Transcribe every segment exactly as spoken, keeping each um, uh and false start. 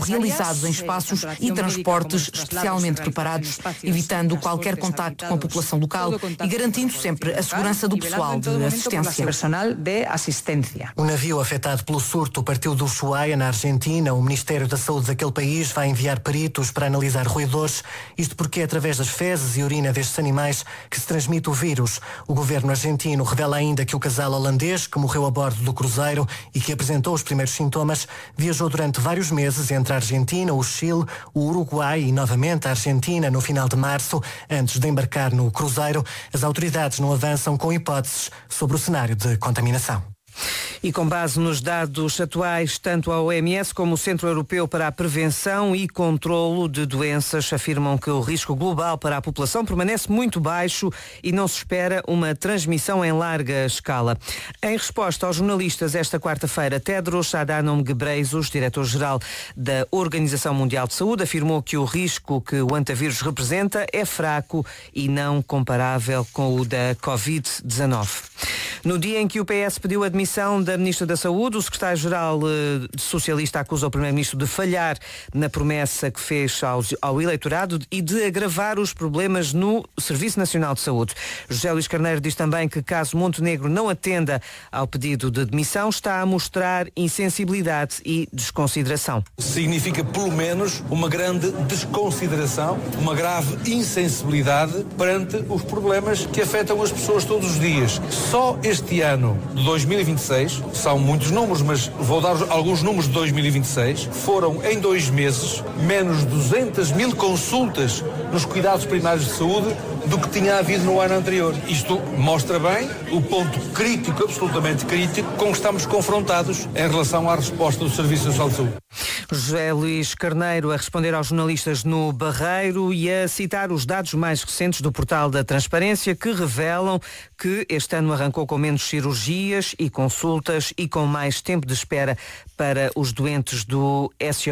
realizados em espaços e transportes especialmente preparados, evitando qualquer contacto com a população local e garantindo sempre a segurança do pessoal de assistência. O navio afetado pelo surto partiu do Ushuaia, na Argentina. O Ministério da Saúde daquele país vai enviar peritos para analisar roedores, isto porque é através das fezes e urina destes animais que se transmite o vírus. O governo argentino revela ainda que o casal holandês, que morreu a bordo do cruzeiro e que apresentou os primeiros sintomas, viajou durante vários meses entre a Argentina, o Chile, o Uruguai e novamente a Argentina no final de março, antes de embarcar no cruzeiro. As autoridades não avançam com hipóteses sobre o cenário de contaminação. E com base nos dados atuais, tanto a O M S como o Centro Europeu para a Prevenção e Controlo de Doenças afirmam que o risco global para a população permanece muito baixo e não se espera uma transmissão em larga escala. Em resposta aos jornalistas esta quarta-feira, Tedros Adhanom Ghebreyesus, diretor-geral da Organização Mundial de Saúde, afirmou que o risco que o antavírus representa é fraco e não comparável com o da covid dezanove. No dia em que o P S pediu a admissão da Ministra da Saúde, o secretário-geral eh, socialista acusa o Primeiro-Ministro de falhar na promessa que fez ao, ao eleitorado e de agravar os problemas no Serviço Nacional de Saúde. José Luís Carneiro diz também que caso Montenegro não atenda ao pedido de demissão, está a mostrar insensibilidade e desconsideração. Significa pelo menos uma grande desconsideração, uma grave insensibilidade perante os problemas que afetam as pessoas todos os dias. Só este ano de dois mil e vinte e seis, são muitos números, mas vou dar alguns números de dois mil e vinte e seis, foram em dois meses menos duzentas mil consultas nos cuidados primários de saúde do que tinha havido no ano anterior. Isto mostra bem o ponto crítico, absolutamente crítico, com que estamos confrontados em relação à resposta do Serviço Nacional de Saúde. José Luís Carneiro a responder aos jornalistas no Barreiro e a citar os dados mais recentes do portal da Transparência, que revelam que este ano arrancou com menos cirurgias e consultas e com mais tempo de espera para os doentes do S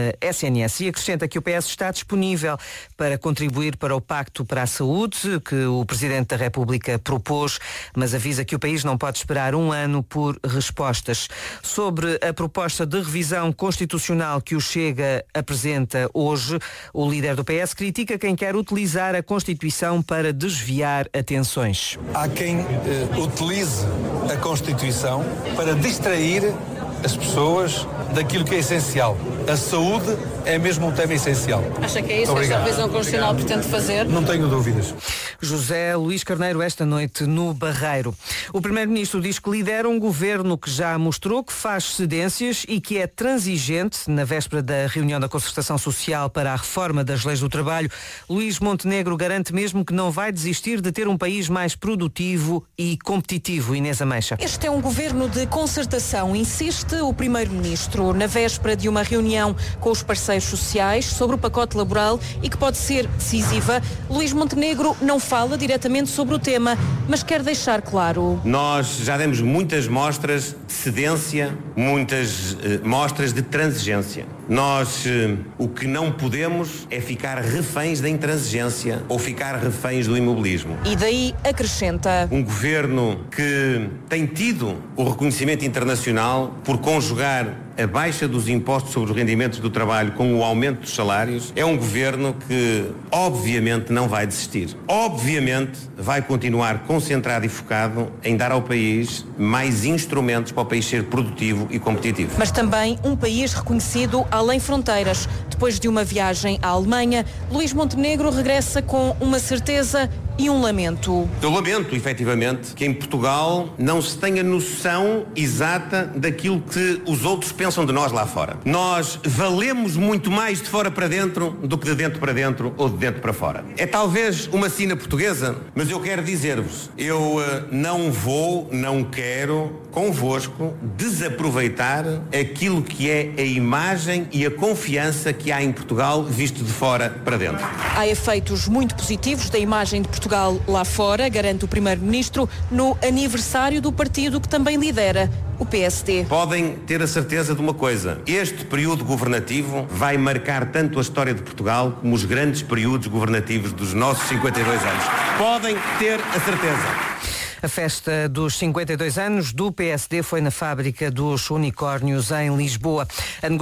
N S. E acrescenta que o P S está disponível para contribuir para o Pacto para a Saúde, que o Presidente da República propôs, mas avisa que o país não pode esperar um ano por respostas. Sobre a proposta de revisão constitucional que o Chega apresenta hoje, o líder do P S critica quem quer utilizar a Constituição para desviar atenções. Há quem uh, utilize a Constituição para distrair as pessoas daquilo que é essencial. A saúde é mesmo um tema essencial. Acha que é isso que esta revisão constitucional pretende fazer? Não tenho dúvidas. José Luís Carneiro esta noite no Barreiro. O Primeiro-Ministro diz que lidera um governo que já mostrou que faz cedências e que é transigente. Na véspera da reunião da Concertação Social para a reforma das leis do trabalho, Luís Montenegro garante mesmo que não vai desistir de ter um país mais produtivo e competitivo. Inês Ameixa. Este é um governo de concertação, insiste o Primeiro-Ministro, na véspera de uma reunião com os parceiros sociais sobre o pacote laboral e que pode ser decisiva. Luís Montenegro não fala diretamente sobre o tema, mas quer deixar claro. Nós já demos muitas mostras de cedência, muitas eh, mostras de transigência. Nós eh, o que não podemos é ficar reféns da intransigência ou ficar reféns do imobilismo. E daí acrescenta. Um governo que tem tido o reconhecimento internacional por conjugar a baixa dos impostos sobre os rendimentos do trabalho com o aumento dos salários, é um governo que obviamente não vai desistir. Obviamente vai continuar concentrado e focado em dar ao país mais instrumentos para o país ser produtivo e competitivo. Mas também um país reconhecido além fronteiras. Depois de uma viagem à Alemanha, Luís Montenegro regressa com uma certeza e um lamento. Eu lamento, efetivamente, que em Portugal não se tenha noção exata daquilo que os outros pensam de nós lá fora. Nós valemos muito mais de fora para dentro do que de dentro para dentro ou de dentro para fora. É talvez uma sina portuguesa, mas eu quero dizer-vos, eu uh, não vou, não quero, convosco, desaproveitar aquilo que é a imagem e a confiança que há em Portugal visto de fora para dentro. Há efeitos muito positivos da imagem de Portugal lá fora, garante o Primeiro-Ministro, no aniversário do partido que também lidera, o P S D. Podem ter a certeza de uma coisa, este período governativo vai marcar tanto a história de Portugal como os grandes períodos governativos dos nossos cinquenta e dois anos. Podem ter a certeza. A festa dos cinquenta e dois anos do P S D foi na fábrica dos unicórnios em Lisboa. A